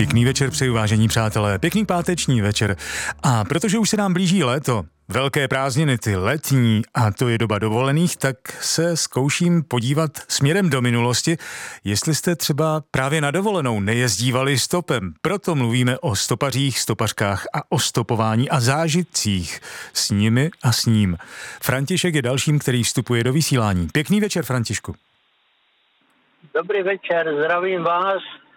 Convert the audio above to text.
Pěkný večer přeju, vážení přátelé, pěkný páteční večer. A protože už se nám blíží léto, velké prázdniny, ty letní, a to je doba dovolených, tak se zkouším podívat směrem do minulosti, jestli jste třeba právě na dovolenou nejezdívali stopem. Proto mluvíme o stopařích, stopařkách a o stopování a zážitcích s nimi a s ním. František je dalším, který vstupuje do vysílání. Pěkný večer, Františku. Dobrý večer, zdravím vás